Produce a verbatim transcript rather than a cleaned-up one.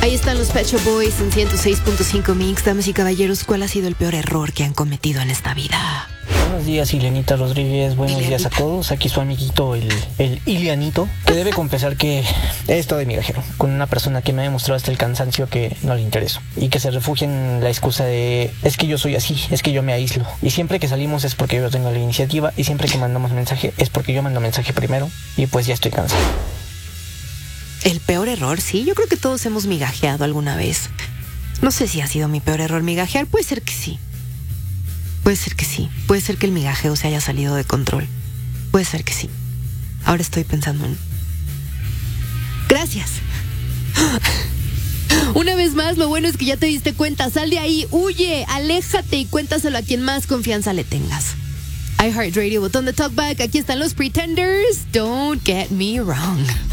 Ahí están los Pet Shop Boys en ciento seis punto cinco Mix. Damas y caballeros, ¿cuál ha sido el peor error que han cometido en esta vida? Buenos días, Ileanita Rodríguez. Buenos Ileanita. días a todos. Aquí su amiguito, el, el Ileanito, que debe confesar que he estado de migajero con una persona que me ha demostrado hasta el cansancio que no le intereso y que se refugia en la excusa de es que yo soy así, es que yo me aíslo. Y siempre que salimos es porque yo tengo la iniciativa y siempre que mandamos mensaje es porque yo mando mensaje primero y pues ya estoy cansado. El peor error, sí, yo creo que todos hemos migajeado alguna vez. No sé si ha sido mi peor error migajear, puede ser que sí. Puede ser que sí, puede ser que el migajeo se haya salido de control. Puede ser que sí. Ahora estoy pensando en... Gracias. Una vez más, lo bueno es que ya te diste cuenta. Sal de ahí, huye, aléjate y cuéntaselo a quien más confianza le tengas. iHeartRadio, botón de talkback. Aquí están los Pretenders. Don't get me wrong.